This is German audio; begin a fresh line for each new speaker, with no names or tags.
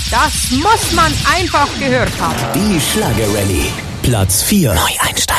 Das muss man einfach gehört haben.
Die Schlager-Rallye. Platz 4. Neueinsteiger.